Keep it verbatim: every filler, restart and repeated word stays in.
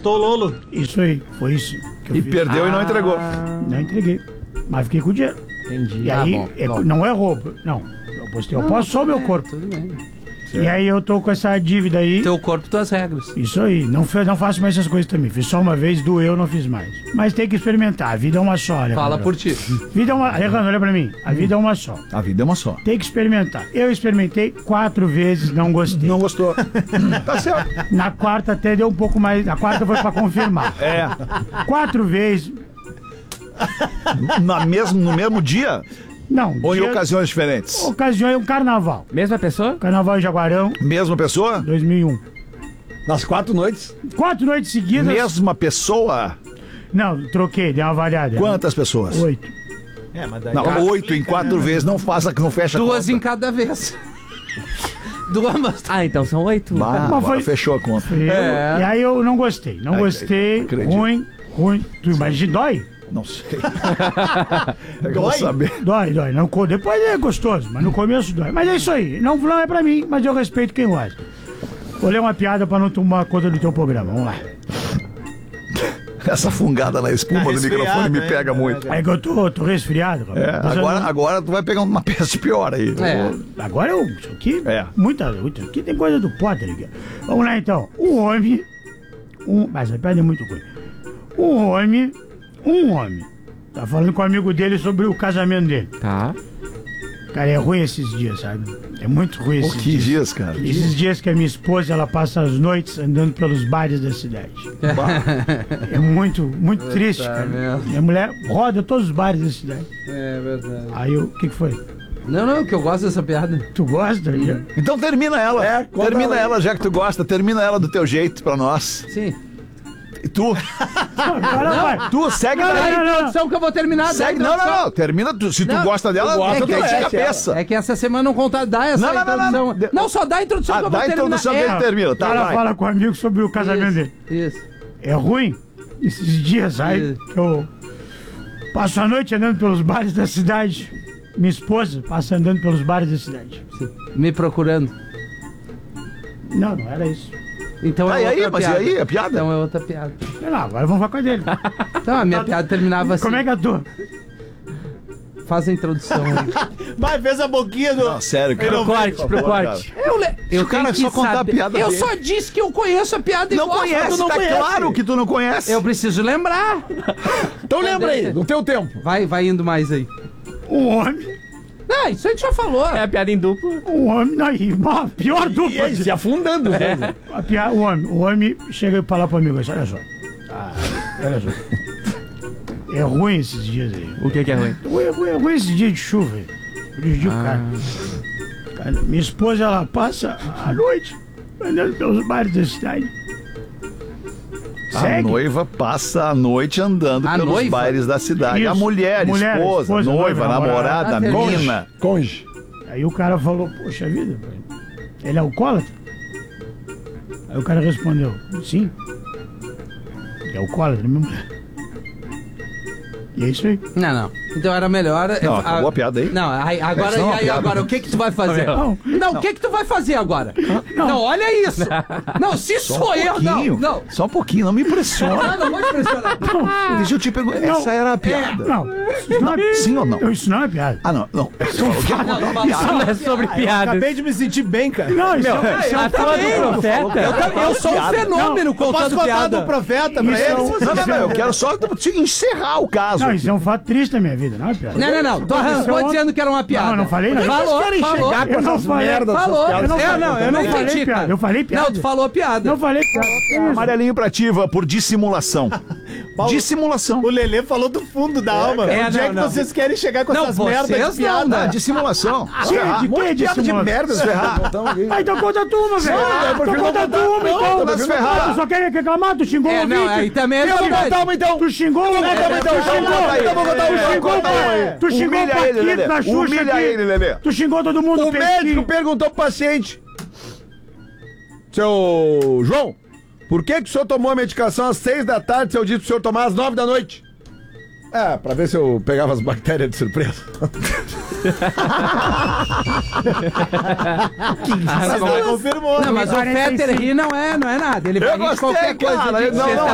matou o Lolo. Isso aí, foi isso. Que eu E fiz. perdeu ah, e não entregou. Não entreguei. Mas fiquei com o dinheiro. Entendi. E ah, aí, bom, é, bom. não é roubo. Não. Eu postei, eu Não, posso só o meu é, corpo. Tudo bem. E aí eu tô com essa dívida aí. Teu corpo, tuas regras. Isso aí. Não, fe- não faço mais essas coisas também. Fiz só uma vez, doeu, não fiz mais. Mas tem que experimentar. A vida é uma só, Alejandro. Fala por ti. Vida é uma... Alejandro, olha pra mim. A vida é uma só. A vida é uma só. Tem que experimentar. Eu experimentei quatro vezes, não gostei. Não gostou. Tá certo. Na quarta até deu um pouco mais. A quarta foi pra confirmar. É. Quatro vezes. Na mesmo, no mesmo dia? Não. Ou em dia- ocasiões diferentes? Ocasião é um carnaval. Mesma pessoa? Carnaval em Jaguarão, Mesma pessoa? dois mil e um. Nas quatro noites. Quatro noites seguidas. Mesma pessoa? Não, troquei, dei uma variada. Quantas pessoas? Oito. É, mas daí... Não, oito em quatro vezes não faça, não fecha a Duas conta. em cada vez. Duas. Ah, então são oito. Bah, Mas agora foi- fechou a conta. Eu- É. E aí eu não gostei. Não Ai, gostei. acredito. Ruim, ruim. Tu imagina, dói? Não sei. É que eu vou saber. Dói, dói. Não, co- depois é gostoso, mas no começo dói. Mas é isso aí. Não, não é pra mim, mas eu respeito quem gosta. Vou ler uma piada pra não tomar conta do teu programa. Vamos lá. Essa fungada na espuma Tá do microfone me resfriado, pega né? muito. É que eu tô, tô resfriado, É, rapaz. Mas eu agora, não- agora tu vai pegar uma peste pior aí. É. Agora eu. Isso aqui. É. Muita. muita aqui tem coisa do Potter aqui. Vamos lá então. Um homem. Um, mas a piada é muito ruim. Um homem. Um homem. Tá falando com um amigo dele sobre o casamento dele. Tá. Cara, é ruim esses dias, sabe? É muito ruim Pô, esses que dias. dias, cara. Esses dias que a minha esposa ela passa as noites andando pelos bares da cidade. É muito, muito triste, cara. merda. Minha mulher roda todos os bares da cidade. É verdade. Aí eu, o que, que foi? Não, não, que eu gosto dessa piada. Tu gosta? Então termina ela. É, conta termina ela aí. ela, já que tu gosta. Termina ela do teu jeito pra nós. Sim. E tu? Agora vai. Tu segue Não, daí. não, não, não. Introdução que eu vou terminar. Segue, dá a não, não, introdução. não. Termina. Tu, se tu Não, gosta dela, tu gosta, tu tu tem de merece cabeça. É que essa semana não conta, dá essa Não, não, não, introdução. não, não. Não, só dá a introdução Ah, que eu dá vou a terminar. introdução É. dele, termina. Tá, Ela vai. fala com o amigo sobre o casamento dele. Isso. É ruim esses dias aí Isso. que eu passo a noite andando pelos bares da cidade. Minha esposa passa andando pelos bares da cidade. Isso. Me procurando. Não, não era isso. Então Tá, é e aí? outra Mas e piada. aí? A piada? Então é outra piada. Sei lá, agora vamos falar com a dele. Então a minha piada terminava assim. Como é que eu tô? Faz a introdução aí. Vai, fez a boquinha do... Não, sério, cara. Pro corte, Por pro favor, corte. cara. Eu, le... eu cara tenho é que só contar a saber. piada Eu dele. só disse que eu conheço a piada e Não gosto, conhece, tu não tá conhece. claro que tu não conhece. Eu preciso lembrar. Então lembra aí, no teu tempo. Vai, vai indo mais aí. Um homem, Não, isso a gente já falou. É a piada em duplo. um homem, aí, uma pior E dupla. aí, se afundando. né? A pior, o homem, o homem chega e fala pro amigo, olha só. Ah, olha só. É ruim esses dias aí. O que que é ruim? Ruim, é ruim, é ruim esses dias de chuva. aí. Prejudica o cara. Cara, minha esposa, ela passa a noite andando pelos bares da cidade. A Segue. noiva passa a noite andando A pelos noiva? bailes da cidade. Isso. A mulher, Mulher, esposa, esposa, noiva, noiva, namorada, namorada. mina. Conge. Aí o cara falou, poxa vida, ele é alcoólatra? Aí o cara respondeu, sim. É alcoólatra, minha mulher. E é isso aí. Não, não. Então era melhor. Não, acabou a piada aí? Não, aí, agora, Essa não é e uma aí, piada. agora, o que que tu vai fazer? Não. Não, o que que tu vai fazer agora? Não, olha isso. Não, se sou eu, não, pouquinho, não. Só um pouquinho, não me impressiona. Ah, não vou te pressionar. Deixa eu te perguntar. Essa era a piada. Não, isso não é, Sim ou não? Isso não é piada. Ah, não, não. Não, não, fala- Não é sobre piadas. Acabei de me sentir bem, cara. Não, isso, é, isso é A um fala do profeta. Eu, tam- eu sou um fenômeno Posso contando contar piada. do profeta pra Isso é eles? um- Não, não, não. Eu quero só te encerrar o caso. Não, isso é um fato triste da minha vida, não é piada. Não, não, não. Tô arrancou dizendo que era uma piada. Não, não falei nada. Falou, Vocês querem falou. chegar com Eu não essas falei. merdas, essas Falou. piadas? Eu não É, falei, não, eu não falei entendi, piada. cara. Eu falei piada. Não, tu falou piada. Não falei piada. Amarelinho pra ativa por dissimulação. Paulo, Dissimulação. O Lelê falou do fundo da alma. É, Onde é não, que não. vocês querem chegar com Não, essas merdas vocês de não, piada? né? Ah, dissimulação. Sim, de Um monte que de piada de dissimulação? merda, se ferrar. Ah, então conta tu uma, velho. eu Então prefiro conta não tu uma, contar, então. não, vai se ferrar. Tu só quer reclamar, tu xingou É, o não, ouvinte. aí também é Eu vou verdade. contar uma então. Tu xingou o ouvinte. contar uma então, Tu então xingou. conta aí. Eu vou contar uma Tu então, xingou conta aí. o- Tu xingou o Humilha ele, Paquito Lelê. da Xuxa Humilha aqui. ele, Lelê. Tu xingou todo mundo. O médico Pesquinho. perguntou pro paciente: Seu João, por que, que o senhor tomou a medicação às seis da tarde se eu disse pro senhor tomar às nove da noite? É, pra ver se eu pegava as bactérias de surpresa. Ah, Você confirmou. Não, mas o quarenta e Fetter cinco. ri não é, não é nada. Ele vai Eu rir de gostei, qualquer coisa. cara. de Não, não, sexta-feira.